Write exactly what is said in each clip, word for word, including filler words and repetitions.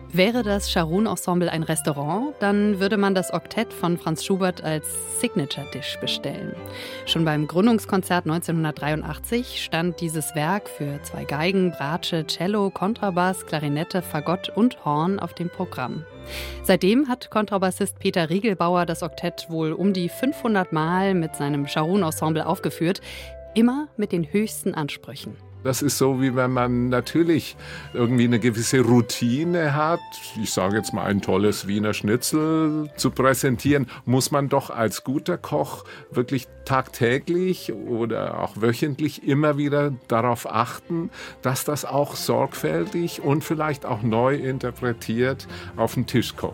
Wäre das Scharoun-Ensemble ein Restaurant, dann würde man das Oktett von Franz Schubert als Signature-Dish bestellen. Schon beim Gründungskonzert neunzehnhundertdreiundachtzig stand dieses Werk für zwei Geigen, Bratsche, Cello, Kontrabass, Klarinette, Fagott und Horn auf dem Programm. Seitdem hat Kontrabassist Peter Riegelbauer das Oktett wohl um die fünfhundert Mal mit seinem Scharoun-Ensemble aufgeführt, immer mit den höchsten Ansprüchen. Das ist so, wie wenn man natürlich irgendwie eine gewisse Routine hat. Ich sage jetzt mal, ein tolles Wiener Schnitzel zu präsentieren, muss man doch als guter Koch wirklich tagtäglich oder auch wöchentlich immer wieder darauf achten, dass das auch sorgfältig und vielleicht auch neu interpretiert auf den Tisch kommt.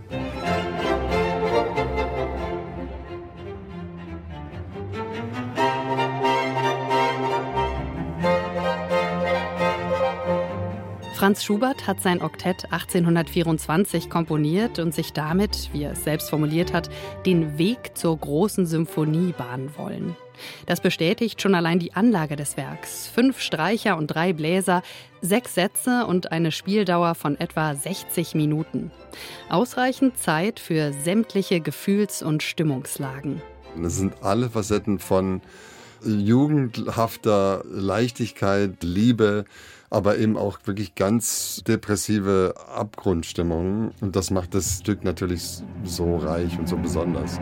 Franz Schubert hat sein Oktett achtzehnhundertvierundzwanzig komponiert und sich damit, wie er es selbst formuliert hat, den Weg zur großen Symphonie bahnen wollen. Das bestätigt schon allein die Anlage des Werks. Fünf Streicher und drei Bläser, sechs Sätze und eine Spieldauer von etwa sechzig Minuten. Ausreichend Zeit für sämtliche Gefühls- und Stimmungslagen. Das sind alle Facetten von jugendhafter Leichtigkeit, Liebe, aber eben auch wirklich ganz depressive Abgrundstimmungen. Und das macht das Stück natürlich so reich und so besonders.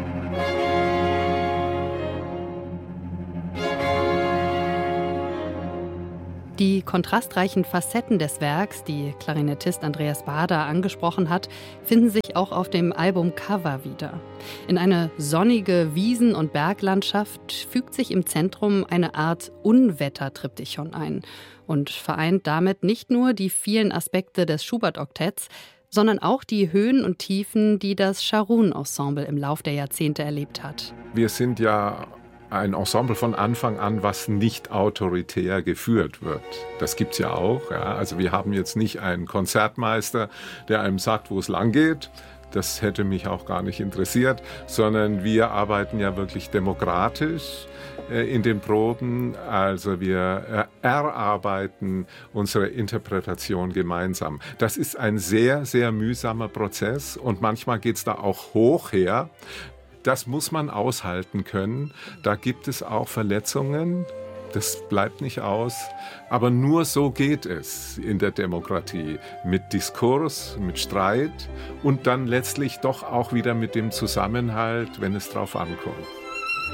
Die kontrastreichen Facetten des Werks, die Klarinettist Andreas Baader angesprochen hat, finden sich auch auf dem Albumcover wieder. In eine sonnige Wiesen- und Berglandschaft fügt sich im Zentrum eine Art Unwetter-Triptychon ein und vereint damit nicht nur die vielen Aspekte des Schubert-Oktetts, sondern auch die Höhen und Tiefen, die das Scharoun-Ensemble im Lauf der Jahrzehnte erlebt hat. Wir sind ja ein Ensemble von Anfang an, was nicht autoritär geführt wird. Das gibt's ja auch. Ja. Also wir haben jetzt nicht einen Konzertmeister, der einem sagt, wo es lang geht. Das hätte mich auch gar nicht interessiert, sondern wir arbeiten ja wirklich demokratisch äh, in den Proben. Also wir äh, erarbeiten unsere Interpretation gemeinsam. Das ist ein sehr, sehr mühsamer Prozess und manchmal geht's da auch hoch her. Das muss man aushalten können. Da gibt es auch Verletzungen. Das bleibt nicht aus. Aber nur so geht es in der Demokratie. Mit Diskurs, mit Streit und dann letztlich doch auch wieder mit dem Zusammenhalt, wenn es drauf ankommt.